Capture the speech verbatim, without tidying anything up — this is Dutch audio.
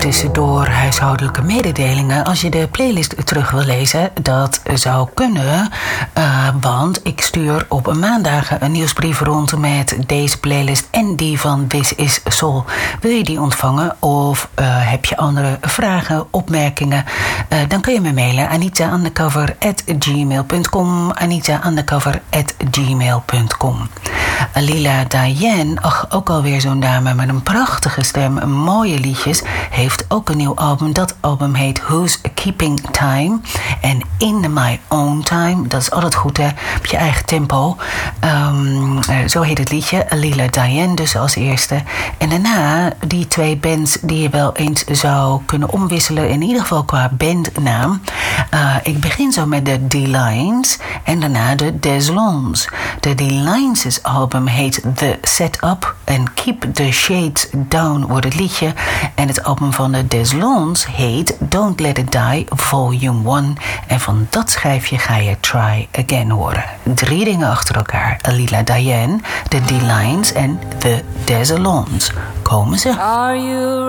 tussendoor huishoudelijke mededelingen. Als je de playlist terug wil lezen, dat zou kunnen. Uh, want ik stuur op maandagen een nieuwsbrief rond met deze playlist en die van This Is Soul. Wil je die ontvangen of uh, heb je andere vragen, opmerkingen? Uh, dan kun je me mailen. Anita Undercover at gmail dot com. Anita Undercover at gmail dot com. Lila Diane, ach, ook alweer zo'n dame met een prachtige stem, mooie liedjes, heeft ook een nieuw album. Dat album heet Who's Keeping Time. En In My Own Time, dat is altijd goed, hè, op je eigen tempo. Um, zo heet het liedje. Lila Diane dus als eerste. En daarna die twee bands die je wel eens zou kunnen omwisselen, in ieder geval qua bandnaam. Uh, ik begin zo met de D-Lines en daarna de Deslons. De D-Lines' album heet The Setup en Keep the Shades Down wordt het liedje. En het album van de Deslons heet Don't Let It Die Volume one. En van dat schijfje ga je Try Again horen. Drie dingen achter elkaar. Lila Diane, de D-Lines en de Deslons. Komen ze. Are you